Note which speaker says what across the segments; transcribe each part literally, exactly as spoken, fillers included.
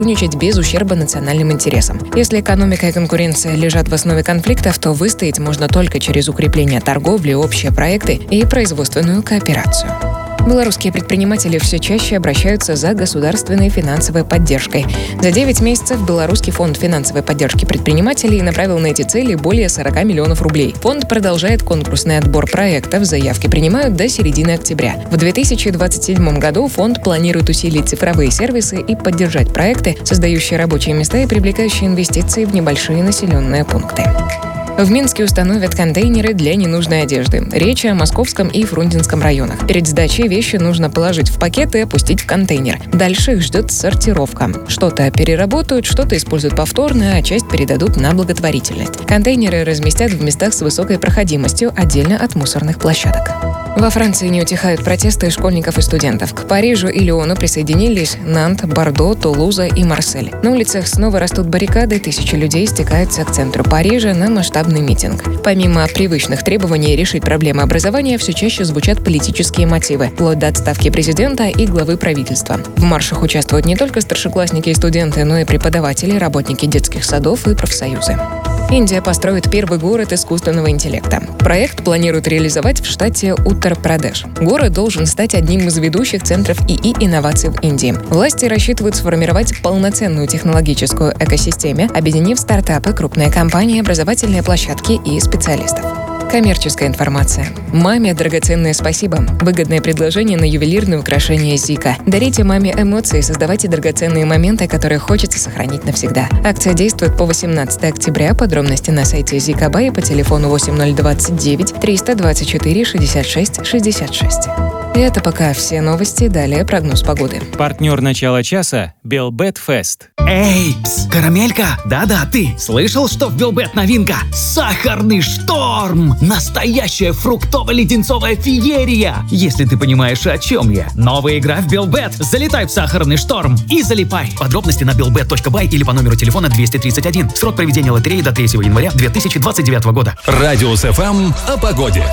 Speaker 1: сотрудничать без ущерба национальным интересам. Если экономика и конкуренция лежат в основе конфликтов, то выстоять можно только через укрепление торговли, общие проекты и производственную кооперацию. Белорусские предприниматели все чаще обращаются за государственной финансовой поддержкой. За девять месяцев Белорусский фонд финансовой поддержки предпринимателей направил на эти цели более сорок миллионов рублей. Фонд продолжает конкурсный отбор проектов, заявки принимают до середины октября. В две тысячи двадцать седьмом году фонд планирует усилить цифровые сервисы и поддержать проекты, создающие рабочие места и привлекающие инвестиции в небольшие населенные пункты. В Минске установят контейнеры для ненужной одежды. Речь о Московском и Фрунзенском районах. Перед сдачей вещи нужно положить в пакет и опустить в контейнер. Дальше их ждет сортировка. Что-то переработают, что-то используют повторно, а часть передадут на благотворительность. Контейнеры разместят в местах с высокой проходимостью, отдельно от мусорных площадок. Во Франции не утихают протесты школьников и студентов. К Парижу и Лиону присоединились Нант, Бордо, Тулуза и Марсель. На улицах снова растут баррикады, тысячи людей стекаются к центру Парижа на масштабный митинг. Помимо привычных требований решить проблемы образования, все чаще звучат политические мотивы, вплоть до отставки президента и главы правительства. В маршах участвуют не только старшеклассники и студенты, но и преподаватели, работники детских садов и профсоюзы. Индия построит первый город искусственного интеллекта. Проект планируют реализовать в штате Уттар-Прадеш. Город должен стать одним из ведущих центров ИИ-инноваций в Индии. Власти рассчитывают сформировать полноценную технологическую экосистему, объединив стартапы, крупные компании, образовательные площадки и специалистов. Коммерческая информация. Маме драгоценное спасибо. Выгодное предложение на ювелирные украшения Зика. Дарите маме эмоции, создавайте драгоценные моменты, которые хочется сохранить навсегда. Акция действует по восемнадцатого октября. Подробности на сайте Zika Buy по телефону восемь ноль двадцать девять триста двадцать четыре шестьдесят шесть шестьдесят шесть. И это пока все новости. Далее прогноз погоды.
Speaker 2: Партнер начала часа – Белбет Фест.
Speaker 3: Эй, пс, карамелька, да-да, ты слышал, что в Белбет новинка? Сахарный шторм! Настоящая фруктово-леденцовая феерия! Если ты понимаешь, о чем я. Новая игра в Белбет. Залетай в сахарный шторм и залипай. Подробности на белбет точка бай или по номеру телефона двести тридцать один. Срок проведения лотереи до третьего января две тысячи двадцать девятого года.
Speaker 4: Радиус эф эм о погоде.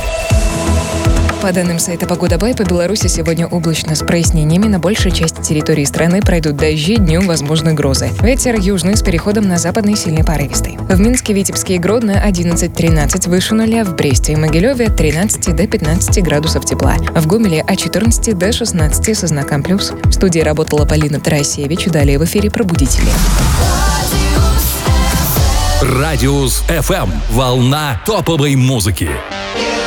Speaker 1: По данным сайта «Погода Бай», по Беларуси сегодня облачно с прояснениями. На большей части территории страны пройдут дожди, днем возможны грозы. Ветер южный с переходом на западный сильный порывистый. В Минске, Витебске и Гродно одиннадцать-тринадцать выше нуля, в Бресте и Могилеве от тринадцати до пятнадцати градусов тепла. В Гомеле от четырнадцати до шестнадцати со знаком плюс. В студии работала Полина Тарасевич. Далее в эфире «Пробудители».
Speaker 4: Радиус эф эм. Волна топовой музыки.